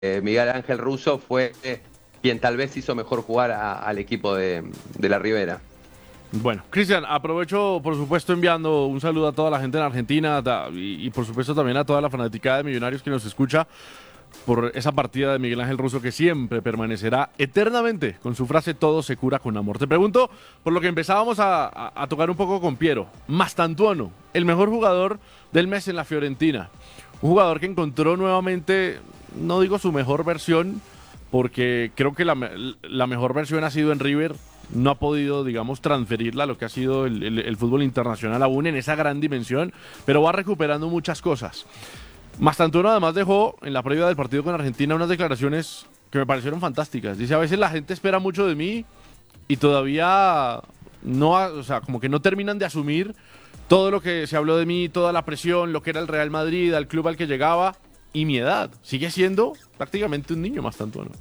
Miguel Ángel Russo fue quien tal vez hizo mejor jugar al equipo de la Ribera. Bueno, Cristian, aprovecho por supuesto enviando un saludo a toda la gente en Argentina y por supuesto también a toda la fanaticada de Millonarios que nos escucha por esa partida de Miguel Ángel Russo que siempre permanecerá eternamente con su frase todo se cura con amor. Te pregunto por lo que empezábamos a tocar un poco con Piero, Mastantuono, el mejor jugador del mes en la Fiorentina, un jugador que encontró nuevamente, no digo su mejor versión, porque creo que la mejor versión ha sido en River. No ha podido, digamos, transferirla a lo que ha sido el fútbol internacional aún en esa gran dimensión, pero va recuperando muchas cosas. Mastantuono además dejó en la previa del partido con Argentina unas declaraciones que me parecieron fantásticas. Dice, a veces la gente espera mucho de mí y todavía no, o sea, como que no terminan de asumir todo lo que se habló de mí, toda la presión, lo que era el Real Madrid, al club al que llegaba y mi edad. Sigue siendo prácticamente un niño Mastantuono.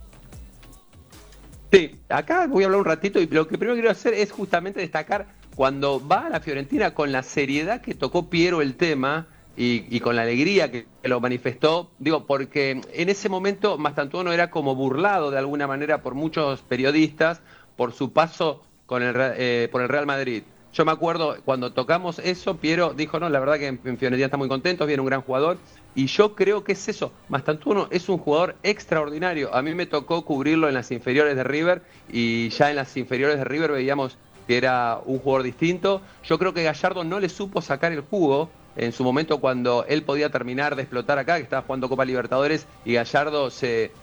Sí, acá voy a hablar un ratito y lo que primero quiero hacer es justamente destacar cuando va a la Fiorentina con la seriedad que tocó Piero el tema y con la alegría que lo manifestó, digo, porque en ese momento Mastantuono era como burlado de alguna manera por muchos periodistas por su paso por el Real Madrid. Yo me acuerdo cuando tocamos eso, Piero dijo, no, la verdad que en Fiorentina está muy contento, viene un gran jugador. Y yo creo que es eso. Mastantuono es un jugador extraordinario. A mí me tocó cubrirlo en las inferiores de River y ya en las inferiores de River veíamos que era un jugador distinto. Yo creo que Gallardo no le supo sacar el jugo en su momento cuando él podía terminar de explotar acá, que estaba jugando Copa Libertadores, y Gallardo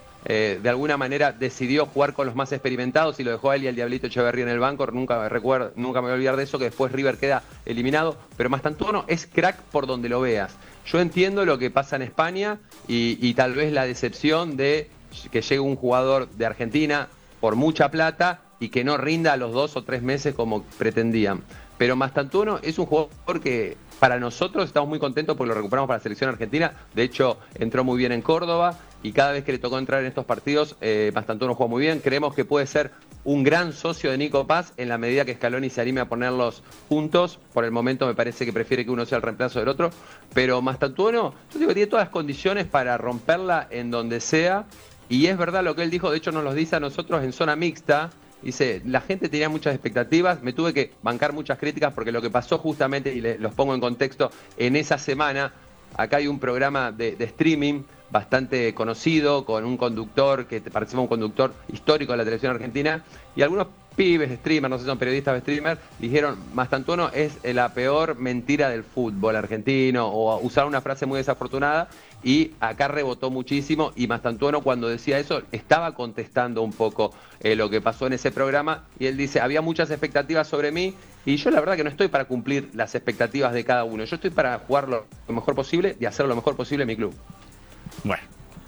de alguna manera decidió jugar con los más experimentados y lo dejó a él y al Diablito Echeverría en el banco. Nunca me voy a olvidar de eso, que después River queda eliminado. Pero Mastantuono es crack por donde lo veas. Yo entiendo lo que pasa en España y tal vez la decepción de que llegue un jugador de Argentina por mucha plata y que no rinda a los 2 o 3 meses como pretendían. Pero Mastantuono es un jugador que para nosotros estamos muy contentos porque lo recuperamos para la selección argentina. De hecho, entró muy bien en Córdoba y cada vez que le tocó entrar en estos partidos, Mastantuono juega muy bien. Creemos que puede ser un gran socio de Nico Paz en la medida que Scaloni se anime a ponerlos juntos. Por el momento me parece que prefiere que uno sea el reemplazo del otro. Pero Mastantuono, yo digo que tiene todas las condiciones para romperla en donde sea. Y es verdad lo que él dijo, de hecho nos lo dice a nosotros en zona mixta. Dice, la gente tenía muchas expectativas, me tuve que bancar muchas críticas porque lo que pasó justamente, y los pongo en contexto, en esa semana, acá hay un programa de streaming bastante conocido, con un conductor que participa un conductor histórico de la televisión argentina, y algunos pibes, streamers, no sé si son periodistas o streamers, dijeron, Mastantuono es la peor mentira del fútbol argentino, o usaron una frase muy desafortunada, y acá rebotó muchísimo, y Mastantuono cuando decía eso estaba contestando un poco lo que pasó en ese programa, y él dice, había muchas expectativas sobre mí, y yo la verdad que no estoy para cumplir las expectativas de cada uno, yo estoy para jugar lo mejor posible y hacer lo mejor posible en mi club. Bueno,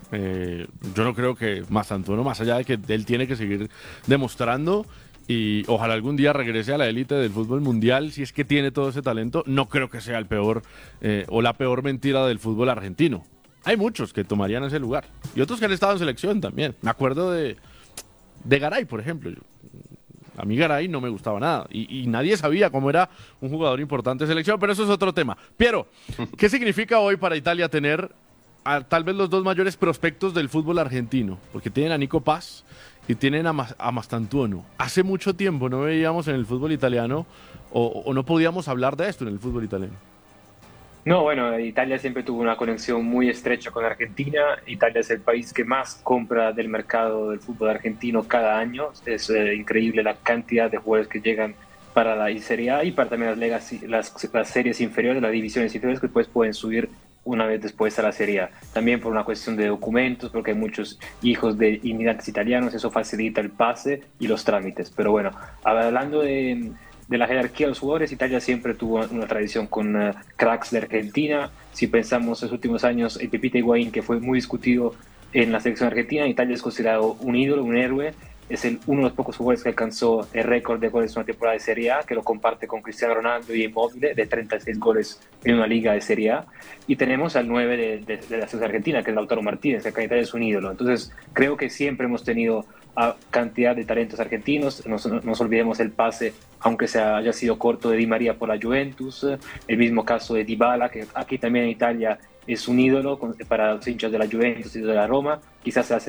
yo no creo que Mastantuono, más allá de que él tiene que seguir demostrando y ojalá algún día regrese a la élite del fútbol mundial, si es que tiene todo ese talento, no creo que sea el peor o la peor mentira del fútbol argentino. Hay muchos que tomarían ese lugar y otros que han estado en selección también. Me acuerdo de Garay, por ejemplo. A mí Garay no me gustaba nada y nadie sabía cómo era un jugador importante de selección, pero eso es otro tema. Piero, ¿qué significa hoy para Italia tener a tal vez los dos mayores prospectos del fútbol argentino? Porque tienen a Nico Paz y tienen a Mastantuono. Hace mucho tiempo no veíamos en el fútbol italiano o no podíamos hablar de esto en el fútbol italiano. No, bueno, Italia siempre tuvo una conexión muy estrecha con Argentina. Italia es el país que más compra del mercado del fútbol argentino cada año. Es increíble la cantidad de jugadores que llegan para la Serie A y para también las series inferiores, las divisiones inferiores que después pueden subir una vez después a la Serie A. También por una cuestión de documentos, porque hay muchos hijos de inmigrantes italianos, eso facilita el pase y los trámites. Pero bueno, hablando de la jerarquía de los jugadores, Italia siempre tuvo una tradición con cracks de Argentina. Si pensamos en los últimos años, el Pepita Higuaín, que fue muy discutido en la selección argentina, Italia es considerado un ídolo, un héroe. Es uno de los pocos jugadores que alcanzó el récord de goles en una temporada de Serie A, que lo comparte con Cristiano Ronaldo y Immobile, de 36 goles en una liga de Serie A. Y tenemos al 9 de la selección argentina, que es Lautaro Martínez, que acá en Italia es un ídolo. Entonces, creo que siempre hemos tenido a cantidad de talentos argentinos. No nos olvidemos el pase, aunque haya sido corto, de Di María por la Juventus, el mismo caso de Dybala, que aquí también en Italia es un ídolo para los hinchas de la Juventus y de la Roma, quizás